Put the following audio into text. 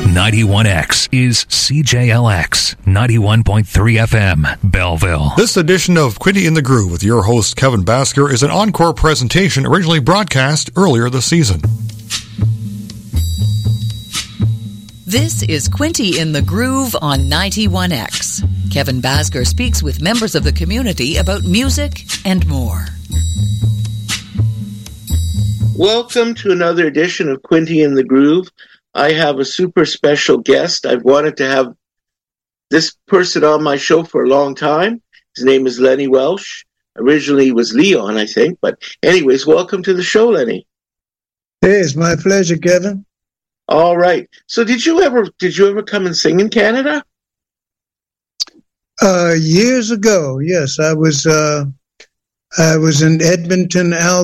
91X is CJLX 91.3 FM, Belleville. This edition of Quinty in the Groove with your host Kevin Basker is an encore presentation originally broadcast earlier this season. This is Quinty in the Groove on 91X. Kevin Basker speaks with members of the community about music and more. Welcome to another edition of Quinty in the Groove. I have a super special guest. I've wanted to have this person on my show for a long time. His name is Lenny Welsh. Originally it was Leon, I think. But anyways, welcome to the show, Lenny. Hey, it's my pleasure, Kevin. All right. So did you ever come and sing in Canada? Years ago, yes. I was in Edmonton, Alberta.